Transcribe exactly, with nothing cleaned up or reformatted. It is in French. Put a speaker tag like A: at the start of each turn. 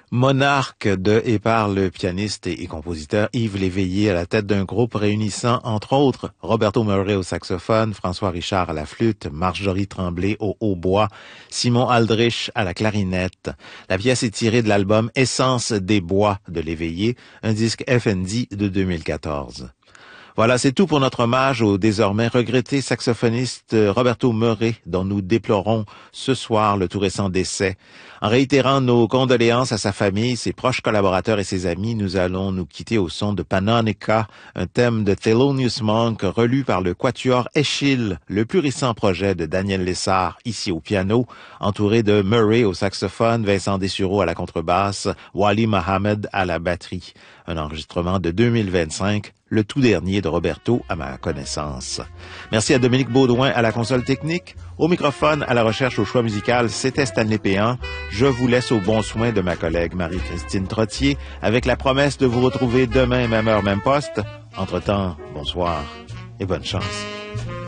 A: Monarque de et par le pianiste et compositeur Yves Léveillé à la tête d'un groupe réunissant, entre autres, Roberto Murray au saxophone, François Richard à la flûte, Marjorie Tremblay au hautbois, Simon Aldrich à la clarinette. La pièce est tirée de l'album Essence des bois de Léveillé, un disque F and D de deux mille quatorze. Voilà, c'est tout pour notre hommage au désormais regretté saxophoniste Roberto Murray, dont nous déplorons ce soir le tout récent décès. En réitérant nos condoléances à sa famille, ses proches collaborateurs et ses amis, nous allons nous quitter au son de Panonica, un thème de Thelonious Monk relu par le quatuor Eschyle, le plus récent projet de Daniel Lessard, ici au piano, entouré de Murray au saxophone, Vincent Dessureau à la contrebasse, Wali Mohamed à la batterie. Un enregistrement de deux mille vingt-cinq, le tout dernier de Roberto à ma connaissance. Merci à Dominique Baudouin à la console technique. Au microphone, à la recherche au choix musical, c'était Stanley Péan. Je vous laisse au bon soin de ma collègue Marie-Christine Trottier, avec la promesse de vous retrouver demain, même heure, même poste. Entre-temps, bonsoir et bonne chance.